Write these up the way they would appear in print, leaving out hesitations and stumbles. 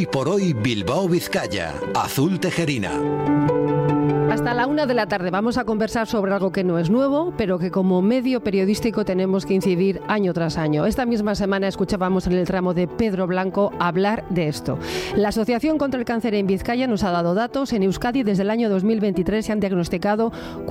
Hoy por hoy Bilbao Vizcaya, Azul Tejerina. Hasta la 1 de la tarde vamos a conversar sobre algo que no es nuevo, pero que como medio periodístico tenemos que incidir año tras año. Esta misma semana escuchábamos en el tramo de Pedro Blanco hablar de esto. La Asociación contra el Cáncer en Vizcaya nos ha dado datos. En Euskadi desde el año 2023 se han diagnosticado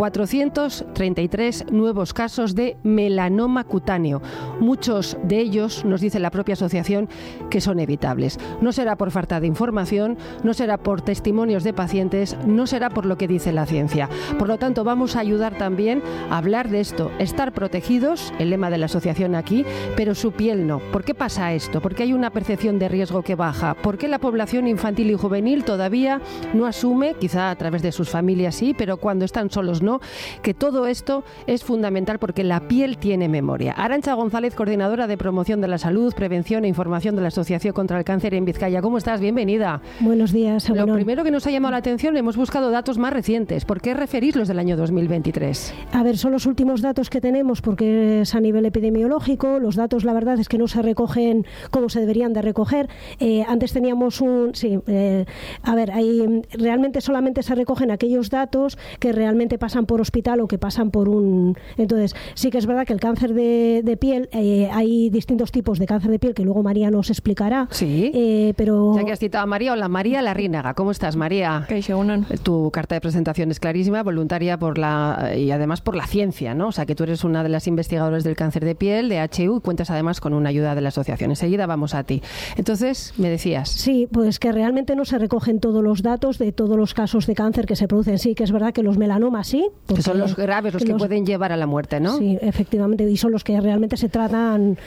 433 nuevos casos de melanoma cutáneo. Muchos de ellos, nos dice la propia asociación, que son evitables. No será por falta de información, no será por testimonios de pacientes, no será por lo que dice la ciencia. Por lo tanto, vamos a ayudar también a hablar de esto. Estar protegidos, el lema de la asociación aquí, pero su piel no. ¿Por qué pasa esto? ¿Por qué hay una percepción de riesgo que baja? ¿Por qué la población infantil y juvenil todavía no asume, quizá a través de sus familias sí, pero cuando están solos no, que todo esto es fundamental porque la piel tiene memoria? Arantxa González, coordinadora de promoción de la salud, prevención e información de la Asociación contra el Cáncer en Vizcaya. ¿Cómo estás? Bienvenida. Buenos días. Lo primero que nos ha llamado la atención, hemos buscado datos más recientes. ¿Por qué referís los del año 2023? A ver, son los últimos datos que tenemos porque es a nivel epidemiológico. Los datos, la verdad, es que no se recogen como se deberían de recoger. Antes teníamos realmente solamente se recogen aquellos datos que realmente pasan por hospital o que pasan por un... Entonces, sí que es verdad que el cáncer de piel, hay distintos tipos de cáncer de piel que luego María nos explicará. Sí, pero... Ya que has citado a María, hola María Larrínaga. ¿Cómo estás, María? Tu carta de presentación es clarísima, voluntaria y además por la ciencia, ¿no? O sea, que tú eres una de las investigadoras del cáncer de piel de HU y cuentas además con una ayuda de la asociación. Enseguida vamos a ti. Entonces, me decías. Sí, pues que realmente no se recogen todos los datos de todos los casos de cáncer que se producen. Sí, que es verdad que los melanomas sí. Que son los graves, los que pueden llevar a la muerte, ¿no? Sí, efectivamente, y son los que realmente se tratan,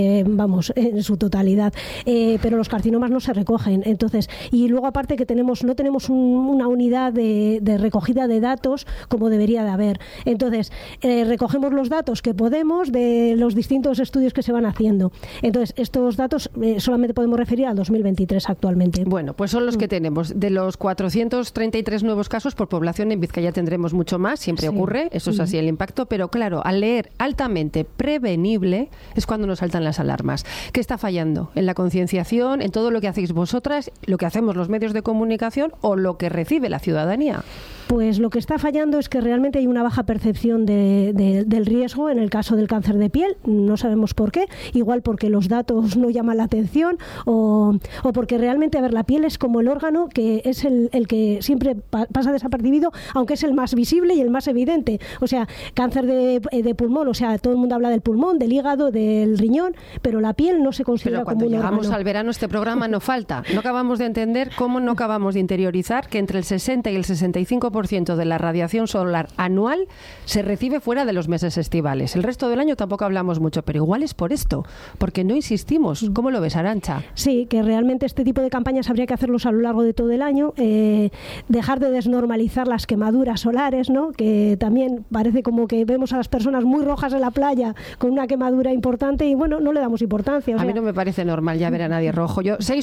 en su totalidad. Pero los carcinomas no se recogen. Entonces, y luego aparte que no tenemos una unidad de recogida de datos como debería de haber. Entonces, recogemos los datos que podemos de los distintos estudios que se van haciendo. Entonces, estos datos solamente podemos referir al 2023 actualmente. Bueno, pues son los que tenemos. De los 433 nuevos casos por población, en Vizcaya tendremos mucho más, siempre ocurre, eso es así el impacto, pero claro, al leer altamente prevenible es cuando nos saltan las alarmas. ¿Qué está fallando? ¿En la concienciación, en todo lo que hacéis vosotras, lo que hacemos los medios de comunicación o lo que recibe la ciudadanía? Pues lo que está fallando es que realmente hay una baja percepción del riesgo en el caso del cáncer de piel. No sabemos por qué. Igual porque los datos no llaman la atención o porque realmente, a ver, la piel es como el órgano que es el que siempre pasa desapercibido, aunque es el más visible y el más evidente. O sea, cáncer de pulmón, o sea, todo el mundo habla del pulmón, del hígado, del riñón, pero la piel no se considera como un órgano. Pero cuando llegamos al verano este programa no falta. No acabamos de entender cómo no acabamos de interiorizar que entre el 60 y el 65% de la radiación solar anual se recibe fuera de los meses estivales. El resto del año tampoco hablamos mucho, pero igual es por esto, porque no insistimos. ¿Cómo lo ves, Arantxa? Sí, que realmente este tipo de campañas habría que hacerlos a lo largo de todo el año, dejar de desnormalizar las quemaduras solares, ¿no? Que también parece como que vemos a las personas muy rojas en la playa con una quemadura importante y bueno, no le damos importancia. A mí no me parece normal ya ver a nadie rojo.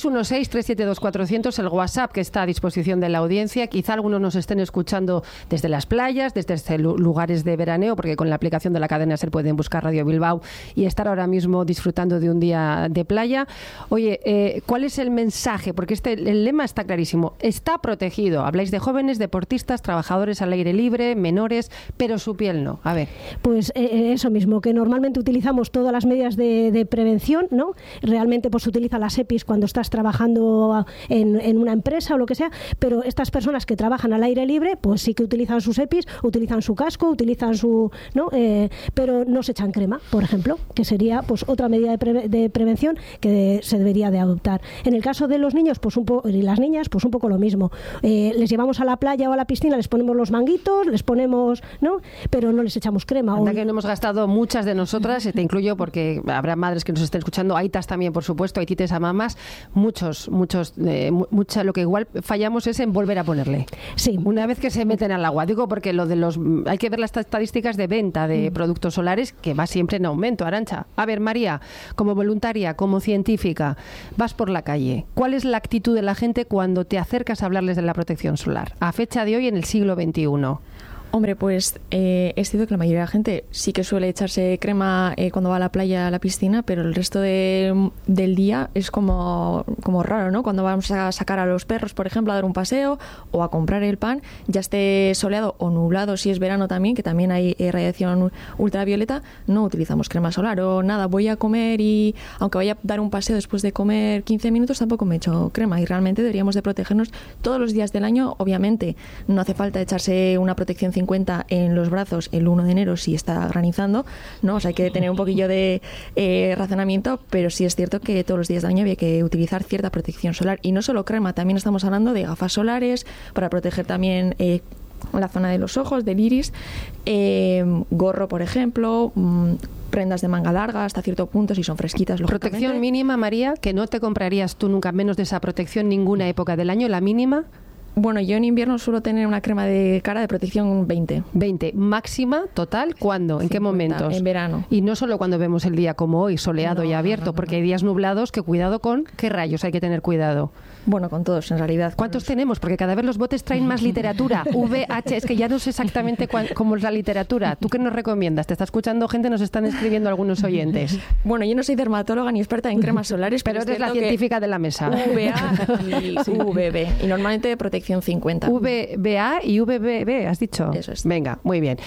616-372-400, el WhatsApp que está a disposición de la audiencia. Quizá algunos nos estén escuchando desde las playas, desde lugares de veraneo, porque con la aplicación de la cadena SER pueden buscar Radio Bilbao y estar ahora mismo disfrutando de un día de playa. Oye, ¿cuál es el mensaje? Porque el lema está clarísimo. Está protegido. Habláis de jóvenes, deportistas, trabajadores al aire libre, menores, pero su piel no. A ver. Pues eso mismo, que normalmente utilizamos todas las medidas de prevención, ¿no? Realmente pues se utiliza las EPIs cuando estás trabajando en una empresa o lo que sea, pero estas personas que trabajan al aire libre pues sí que utilizan sus EPIs, utilizan su casco, utilizan pero no se echan crema, por ejemplo, que sería pues otra medida de prevención que se debería de adoptar. En el caso de los niños y las niñas, pues un poco lo mismo. Les llevamos a la playa o a la piscina, les ponemos los manguitos, les ponemos, ¿no? Pero no les echamos crema. Anda que no hemos gastado muchas de nosotras, te incluyo porque habrá madres que nos estén escuchando, aitas también, por supuesto, aitites a mamás, lo que igual fallamos es en volver a ponerle. Sí. Una vez que se meten al agua, digo porque hay que ver las estadísticas de venta de productos solares que va siempre en aumento, Arantxa. A ver, María, como voluntaria, como científica, vas por la calle. ¿Cuál es la actitud de la gente cuando te acercas a hablarles de la protección solar? A fecha de hoy, en el siglo XXI. Hombre, pues es cierto que la mayoría de la gente sí que suele echarse crema cuando va a la playa, a la piscina, pero el resto del día es como raro, ¿no? Cuando vamos a sacar a los perros, por ejemplo, a dar un paseo o a comprar el pan, ya esté soleado o nublado, si es verano también, que también hay radiación ultravioleta, no utilizamos crema solar o nada. Voy a comer y aunque vaya a dar un paseo después de comer 15 minutos, tampoco me echo crema, y realmente deberíamos de protegernos todos los días del año. Obviamente no hace falta echarse una protección 50 en los brazos el 1 de enero si está granizando, ¿no? O sea, hay que tener un poquillo de razonamiento, pero sí es cierto que todos los días del año había que utilizar cierta protección solar, y no solo crema, también estamos hablando de gafas solares para proteger también la zona de los ojos, del iris, gorro, por ejemplo, prendas de manga larga hasta cierto punto si son fresquitas, lógicamente. Protección mínima, María, que no te comprarías tú nunca menos de esa protección ninguna época del año, la mínima. Bueno, yo en invierno suelo tener una crema de cara de protección 20. 20. ¿Máxima total? ¿Cuándo? ¿En 50, qué momentos? En verano. Y no solo cuando vemos el día como hoy, soleado y abierto, porque hay días nublados que cuidado con qué rayos hay que tener cuidado. Bueno, con todos, en realidad. ¿Cuántos tenemos? Porque cada vez los botes traen más literatura. VH, es que ya no sé exactamente cómo es la literatura. ¿Tú qué nos recomiendas? ¿Te está escuchando gente? Nos están escribiendo algunos oyentes. Bueno, yo no soy dermatóloga ni experta en cremas solares, pero eres la científica de la mesa. VA y VB. Y normalmente de protección 50. VA y VBB, ¿has dicho? Eso es. Venga, muy bien.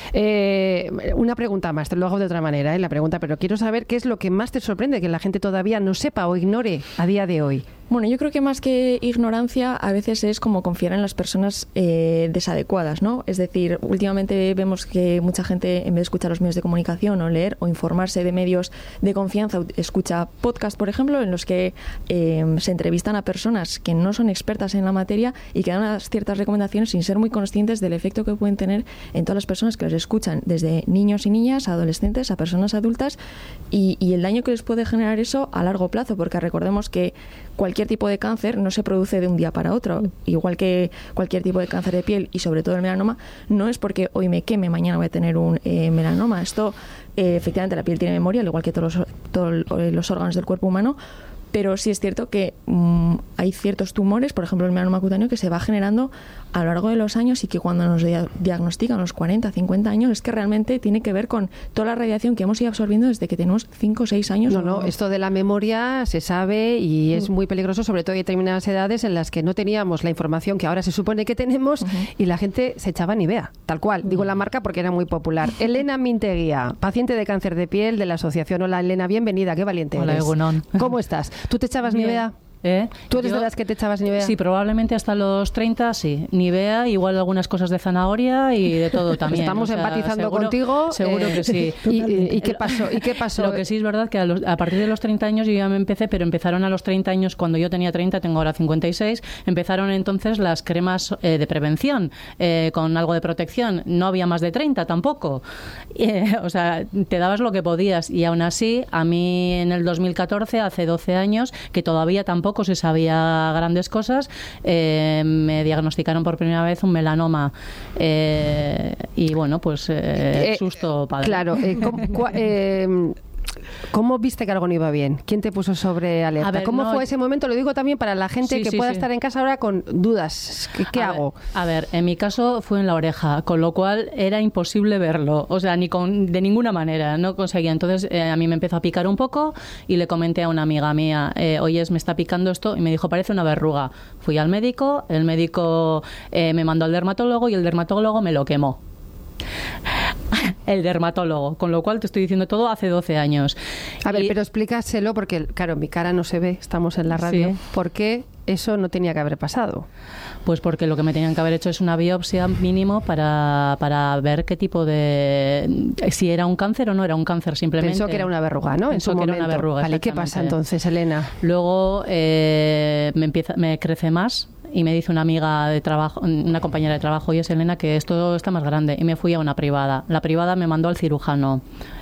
Una pregunta más, te lo hago de otra manera, la pregunta, pero quiero saber qué es lo que más te sorprende que la gente todavía no sepa o ignore a día de hoy. Bueno, yo creo que más que ignorancia a veces es como confiar en las personas desadecuadas, ¿no? Es decir, últimamente vemos que mucha gente, en vez de escuchar los medios de comunicación o leer o informarse de medios de confianza, escucha podcasts, por ejemplo, en los que se entrevistan a personas que no son expertas en la materia y que dan unas ciertas recomendaciones sin ser muy conscientes del efecto que pueden tener en todas las personas que los escuchan, desde niños y niñas, a adolescentes, a personas adultas, y el daño que les puede generar eso a largo plazo, porque recordemos que cualquier tipo de cáncer no se produce de un día para otro, igual que cualquier tipo de cáncer de piel y sobre todo el melanoma, no es porque hoy me queme, mañana voy a tener un melanoma. Esto, efectivamente, la piel tiene memoria, al igual que todos los órganos del cuerpo humano, pero sí es cierto que hay ciertos tumores, por ejemplo el melanoma cutáneo, que se va generando a lo largo de los años y que cuando nos diagnostican los 40, 50 años es que realmente tiene que ver con toda la radiación que hemos ido absorbiendo desde que tenemos 5 o 6 años. No, esto de la memoria se sabe y es muy peligroso, sobre todo hay determinadas edades en las que no teníamos la información que ahora se supone que tenemos y la gente se echaba Nivea, tal cual. Digo la marca porque era muy popular. Elena Minteguía, paciente de cáncer de piel de la asociación. Hola Elena, bienvenida, qué valiente eres. Hola, Egunon. ¿Cómo estás? ¿Tú te echabas Nivea? ¿Tú eres de las que te echabas Nivea? Sí, probablemente hasta los 30, sí. Nivea, igual algunas cosas de zanahoria y de todo también. Estamos empatizando contigo. Seguro que sí. ¿Y qué pasó? Lo que sí es verdad que a partir de los 30 años yo ya me empecé, pero empezaron a los 30 años, cuando yo tenía 30, tengo ahora 56, empezaron entonces las cremas de prevención, con algo de protección. No había más de 30 tampoco. O sea, te dabas lo que podías. Y aún así, a mí en el 2014, hace 12 años, que todavía tampoco se sabía grandes cosas, me diagnosticaron por primera vez un melanoma y bueno, pues susto padre. Claro, ¿cómo viste que algo no iba bien? ¿Quién te puso sobre alerta? ¿Cómo fue ese momento? Lo digo también para la gente que pueda estar en casa ahora con dudas. ¿Qué hago? A ver, en mi caso fue en la oreja, con lo cual era imposible verlo. O sea, de ninguna manera, no conseguía. Entonces a mí me empezó a picar un poco y le comenté a una amiga mía, oye, me está picando esto, y me dijo, parece una verruga. Fui al médico, el médico me mandó al dermatólogo y el dermatólogo me lo quemó. El dermatólogo, con lo cual te estoy diciendo todo hace 12 años. A ver, pero explícaselo porque, claro, mi cara no se ve, estamos en la radio. Sí. ¿Por qué eso no tenía que haber pasado? Pues porque lo que me tenían que haber hecho es una biopsia mínimo para ver qué tipo de... si era un cáncer o no era un cáncer, simplemente. Pensó que era una verruga, ¿no? Pensó que era una verruga. Vale, ¿qué pasa entonces, Elena? Luego me crece más. Y me dice una amiga de trabajo, una compañera de trabajo, oye, Elena, que esto está más grande. Y me fui a una privada. La privada me mandó al cirujano.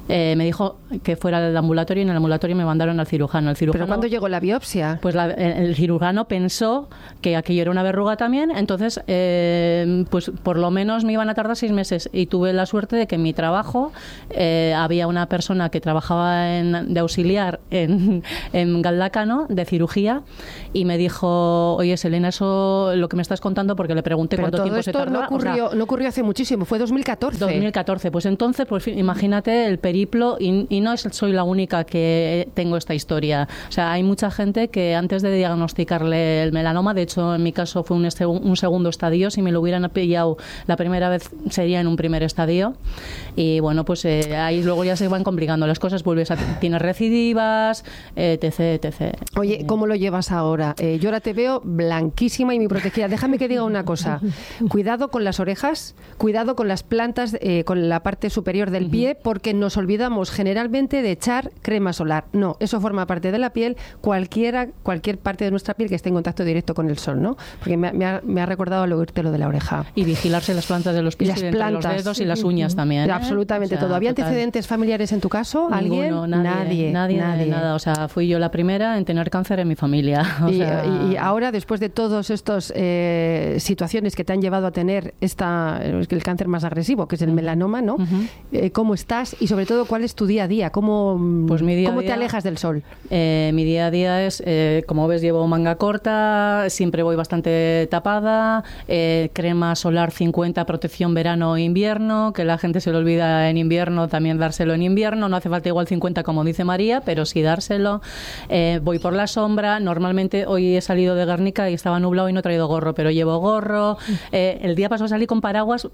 Me dijo que fuera del ambulatorio y en el ambulatorio me mandaron al cirujano. ¿Pero cuándo llegó la biopsia? Pues el cirujano pensó que aquello era una verruga también, entonces pues por lo menos me iban a tardar 6 meses y tuve la suerte de que en mi trabajo había una persona que trabajaba de auxiliar en Galdacano, de cirugía, y me dijo, oye, Selena, eso lo que me estás contando, porque le pregunté cuánto tiempo se tardaba. No ocurrió hace muchísimo, fue 2014. 2014, pues entonces, pues imagínate el periplo, y no soy la única que tengo esta historia. O sea, hay mucha gente que antes de diagnosticarle el melanoma, de hecho en mi caso fue un segundo estadio, si me lo hubieran pillado la primera vez sería en un primer estadio, y bueno, pues ahí luego ya se van complicando las cosas, tienes recidivas, etc. Oye, ¿cómo lo llevas ahora? Yo ahora te veo blanquísima y muy protegida. Déjame que diga una cosa. Cuidado con las orejas, cuidado con las plantas, con la parte superior del pie, porque nos olvidamos generalmente de echar crema solar. No, eso forma parte de la piel, cualquier parte de nuestra piel que esté en contacto directo con el sol, ¿no? Porque me ha recordado al oírte lo de la oreja. Y vigilarse las plantas de los pies, y los dedos y las uñas también. Absolutamente, o sea, todo. ¿Había antecedentes familiares en tu caso? ¿Alguien? Ninguno, nadie. Nada. O sea, fui yo la primera en tener cáncer en mi familia. Y ahora, después de todas estas situaciones que te han llevado a tener el cáncer más agresivo, que es el melanoma, ¿no? ¿Cómo estás? Y sobre todo, ¿cuál es tu día a día? ¿Cómo te alejas del sol? Mi día a día es, como ves, llevo manga corta, siempre voy bastante tapada, crema solar 50, protección verano e invierno, que la gente se lo olvida en invierno, también dárselo en invierno. No hace falta igual 50 como dice María, pero sí dárselo. Voy por la sombra. Normalmente hoy he salido de Guernica y estaba nublado y no he traído gorro, pero llevo gorro. El día pasado salí con paraguas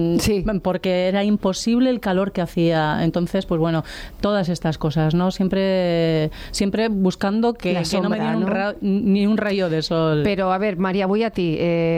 porque era imposible el calor que hacía. Entonces, pues bueno, todas estas cosas, ¿no? Siempre buscando que no me dieran ni un rayo de sol. Pero a ver, María, voy a ti.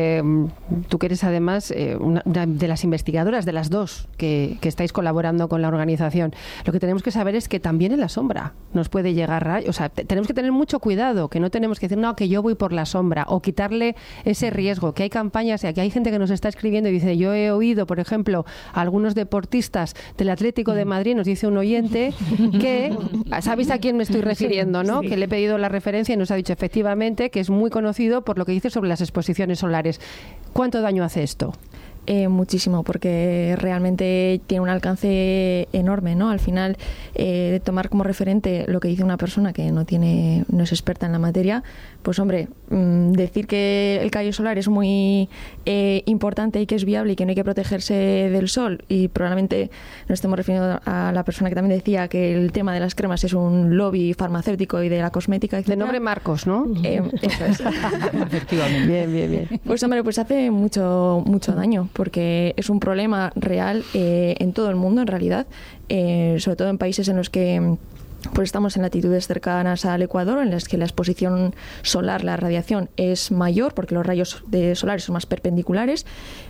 Tú que eres además una de las investigadoras, de las dos que estáis colaborando con la organización. Lo que tenemos que saber es que también en la sombra nos puede llegar rayos. O sea, tenemos que tener mucho cuidado, que no tenemos que decir, no, que yo voy por la sombra, o quitarle ese riesgo, que hay campañas, que hay gente que nos está escribiendo y dice, yo he oído, por ejemplo, a algunos deportistas del Atlético de Madrid, nos dice un oyente, que, ¿sabéis a quién me estoy refiriendo, no? Sí. Que le he pedido la referencia y nos ha dicho efectivamente que es muy conocido por lo que dice sobre las exposiciones solares. ¿Cuánto daño hace esto? Muchísimo, porque realmente tiene un alcance enorme, ¿no? Al final, tomar como referente lo que dice una persona que no es experta en la materia, pues hombre, decir que el callo solar es muy importante y que es viable y que no hay que protegerse del sol, y probablemente nos estemos refiriendo a la persona que también decía que el tema de las cremas es un lobby farmacéutico y de la cosmética, etc. De nombre Marcos, ¿no? Eso es. Efectivamente. Bien. Pues hombre, pues hace mucho daño, porque es un problema real en todo el mundo, en realidad, sobre todo en países en los que pues estamos en latitudes cercanas al Ecuador, en las que la exposición solar, la radiación, es mayor, porque los rayos solares son más perpendiculares,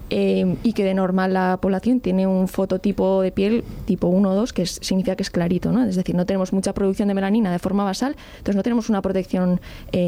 y que de normal la población tiene un fototipo de piel tipo 1 o 2, que significa que es clarito, ¿no? Es decir, no tenemos mucha producción de melanina de forma basal, entonces no tenemos una protección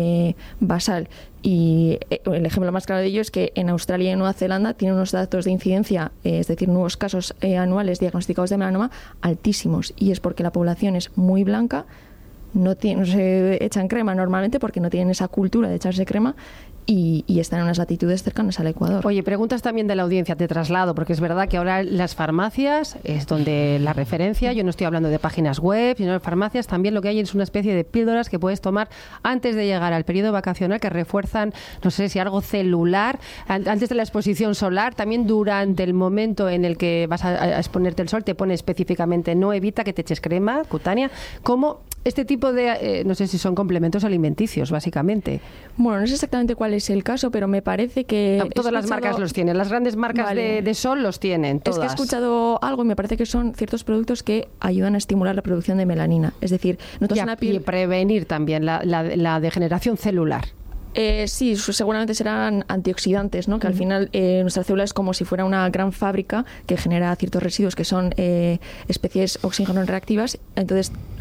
basal. Y el ejemplo más claro de ello es que en Australia y Nueva Zelanda tienen unos datos de incidencia, es decir, nuevos casos anuales diagnosticados de melanoma altísimos, y es porque la población es muy blanca, no se echan crema normalmente porque no tienen esa cultura de echarse crema, y están en unas latitudes cercanas al Ecuador. Oye, preguntas también de la audiencia, te traslado, porque es verdad que ahora las farmacias es donde la referencia, yo no estoy hablando de páginas web, sino de farmacias, también lo que hay es una especie de píldoras que puedes tomar antes de llegar al periodo vacacional, que refuerzan, no sé si algo celular, antes de la exposición solar, también durante el momento en el que vas a exponerte el sol, te pone específicamente, no evita que te eches crema cutánea, como este tipo de, no sé si son complementos alimenticios, básicamente. Bueno, no sé exactamente cuál es el caso, pero me parece que... Todas las marcas los tienen, las grandes marcas de sol los tienen, todas. Es que he escuchado algo y me parece que son ciertos productos que ayudan a estimular la producción de melanina. Es decir, nosotros en la piel... Y prevenir también la degeneración celular. Sí, seguramente serán antioxidantes, ¿no? Que al final nuestra célula es como si fuera una gran fábrica que genera ciertos residuos que son especies oxígeno reactivas. Entonces,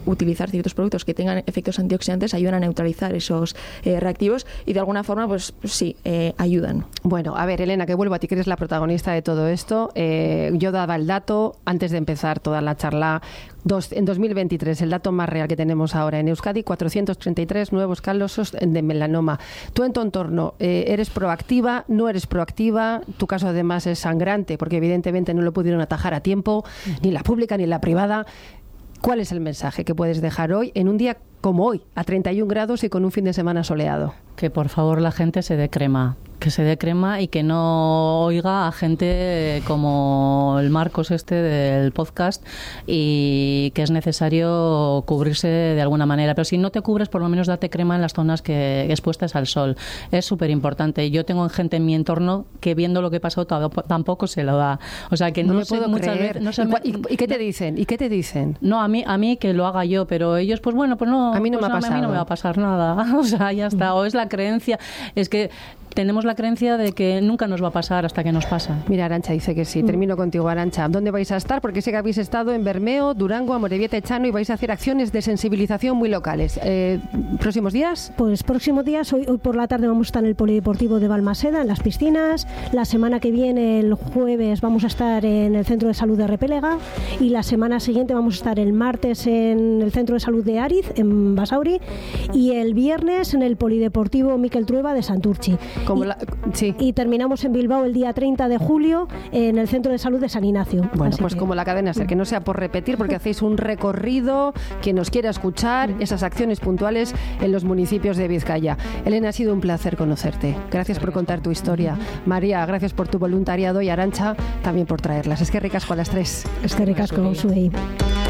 utilizar ciertos productos que tengan efectos antioxidantes ayudan a neutralizar esos reactivos y de alguna forma, pues sí, ayudan. Bueno, a ver, Elena, que vuelvo a ti, que eres la protagonista de todo esto. Yo daba el dato, antes de empezar toda la charla, en 2023, el dato más real que tenemos ahora en Euskadi, 433 nuevos casos de melanoma. Tú en tu entorno, ¿eres proactiva? ¿No eres proactiva? Tu caso además es sangrante, porque evidentemente no lo pudieron atajar a tiempo, ni la pública ni la privada. ¿Cuál es el mensaje que puedes dejar hoy, en un día como hoy, a 31 grados y con un fin de semana soleado? Que por favor la gente se dé crema. Que se dé crema y que no oiga a gente como el Marcos del podcast, y que es necesario cubrirse de alguna manera. Pero si no te cubres, por lo menos date crema en las zonas que expuestas al sol. Es súper importante. Yo tengo gente en mi entorno que viendo lo que pasó tampoco se lo da. O sea que no me sé puedo muchas creer. veces. ¿Y qué te dicen? ¿Y qué te dicen? No, a mí que lo haga yo, pero ellos pues bueno, pues no. A mí no pues me ha pasado. A mí no me va a pasar nada. O sea, ya está. O es la creencia. Es que tenemos la creencia de que nunca nos va a pasar hasta que nos pasa. Mira, Arantxa dice que sí. Termino contigo, Arantxa. ¿Dónde vais a estar? Porque sé que habéis estado en Bermeo, Durango, Amorebieta, Echano, y vais a hacer acciones de sensibilización muy locales. ¿Próximos días? Pues próximos días, hoy por la tarde vamos a estar en el Polideportivo de Balmaseda, en las piscinas. La semana que viene, el jueves, vamos a estar en el Centro de Salud de Repélega, y la semana siguiente vamos a estar el martes en el Centro de Salud de Ariz, en Basauri, y el viernes en el Polideportivo Miquel Trueba de Santurchi. Sí. Y terminamos en Bilbao el día 30 de julio en el Centro de Salud de San Ignacio. Bueno, así pues como la cadena SER, que no sea por repetir, porque hacéis un recorrido, quien nos quiera escuchar, esas acciones puntuales en los municipios de Vizcaya. Elena, ha sido un placer conocerte. Gracias por contar tu historia. María, gracias por tu voluntariado, y Arantxa, también por traerlas. Es que ricasco a las tres. Es que ricasco, Suey.